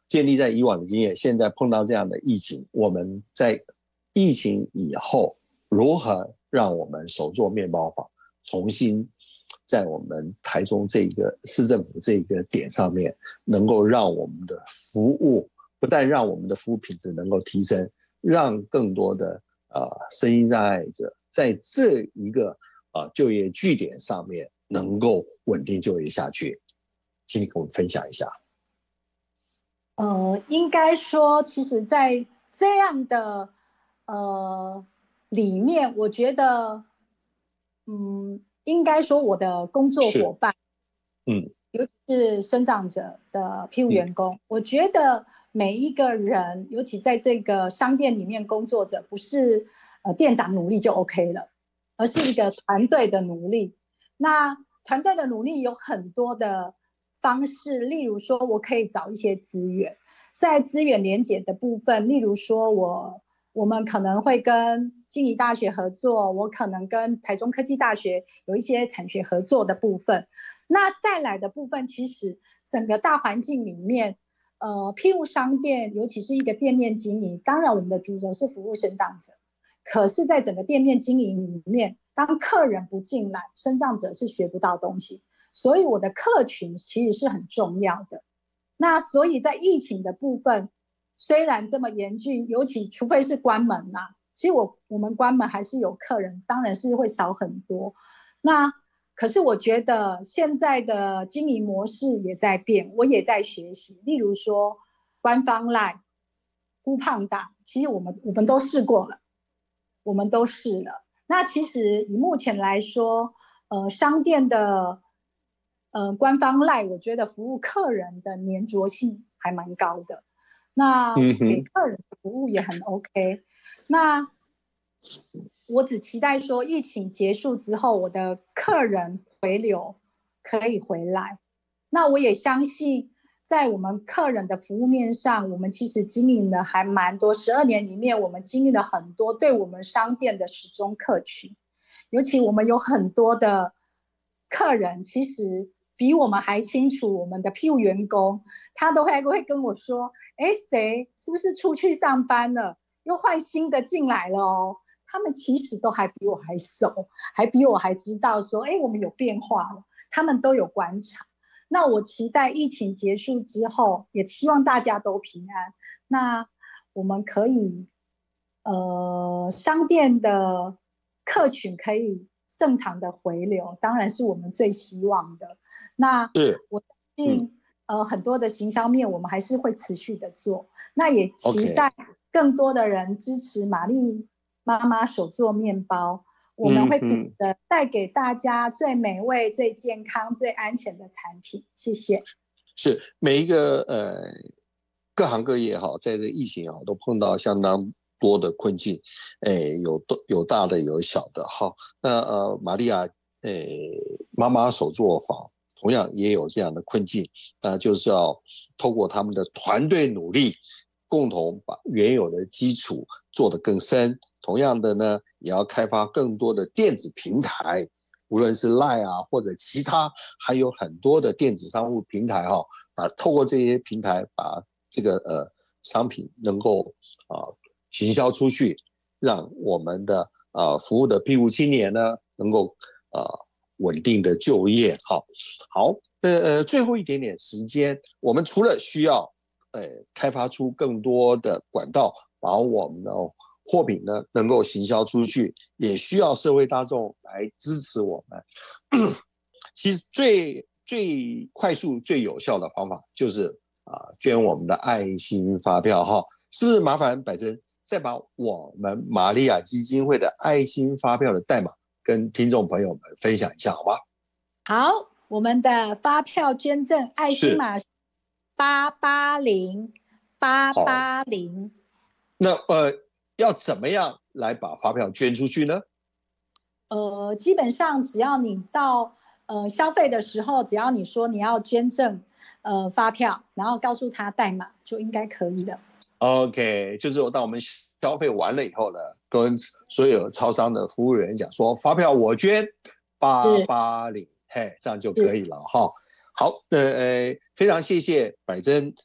建立在以往的经验，现在碰到这样的疫情，我们在疫情以后如何让我们手做面包坊重新在我们台中这个市政府这个点上面，能够让我们的服务，不但让我们的服务品质能够提升，让更多的身心障碍者在这一个就业据点上面能够稳定就业下去。请你跟我们分享一下。 应该说，其实，在这样的里面，我觉得，应该说我的工作伙伴，尤其是生长者的庇护员工，我觉得每一个人，尤其在这个商店里面工作者，不是店长努力就 OK 了，而是一个团队的努力。那团队的努力有很多的方式，例如说我可以找一些资源，在资源连结的部分，例如说我们可能会跟静宜大学合作，我可能跟台中科技大学有一些产学合作的部分。那再来的部分，其实整个大环境里面，庇护商店，尤其是一个店面经营，当然我们的主轴是服务身障者，可是在整个店面经营里面，当客人不进来，身障者是学不到东西，所以我的客群其实是很重要的。那所以在疫情的部分，虽然这么严峻，尤其除非是关门啦，其实我们关门还是有客人，当然是会少很多。那可是我觉得现在的经营模式也在变，我也在学习。例如说官方 LINE、孤胖达，其实我们都试过了，我们都试了。那其实以目前来说，商店的官方 LINE， 我觉得服务客人的粘着性还蛮高的。那给客人的服务也很 OK。那我只期待说疫情结束之后，我的客人回流可以回来。那我也相信，在我们客人的服务面上，我们其实经营的还蛮多。12年里面，我们经历了很多对我们商店的始终客群，尤其我们有很多的客人，其实比我们还清楚我们的庇护员工，他都会跟我说：“哎，谁是不是出去上班了？又换新的进来了哦。”他们其实都还比我还熟，还比我还知道说，哎，我们有变化了。他们都有观察。那我期待疫情结束之后，也希望大家都平安。那我们可以，商店的客群可以正常的回流，当然是我们最希望的。那我相信，很多的行销面我们还是会持续的做。那也期待更多的人支持玛丽妈妈手做面包，我们会秉着带给大家最美味、最健康、最安全的产品。谢谢。 是每一个各行各业哈，在这疫情啊都碰到相当多的困境，有大的有小的哈。那玛利亚妈妈手作坊同样也有这样的困境，那就是要透过他们的团队努力，共同把原有的基础做得更深。同样的呢，也要开发更多的电子平台，无论是 LINE 啊，或者其他还有很多的电子商务平台哈，透过这些平台把这个商品能够行销出去，让我们的服务的庇护青年呢能够稳定的就业。好，最后一点点时间，我们除了需要开发出更多的管道，把我们的货品呢能够行销出去，也需要社会大众来支持我们。其实最快速、最有效的方法就是捐我们的爱心发票哈，是不是？麻烦百珍再把我们玛利亚基金会的爱心发票的代码跟听众朋友们分享一下，好吗？ 好，我们的发票捐赠爱心码880880。 那要怎么样来把发票捐出去呢？ 基本上只要你到消费的时候，只要你说你要捐赠发票，然后告诉他代码，就应该可以的。 OK， 就是当我们消费完了以后呢，跟所有超商的服务人员讲说，发票我捐880，嘿，这样就可以了哈。好，非常谢谢百珍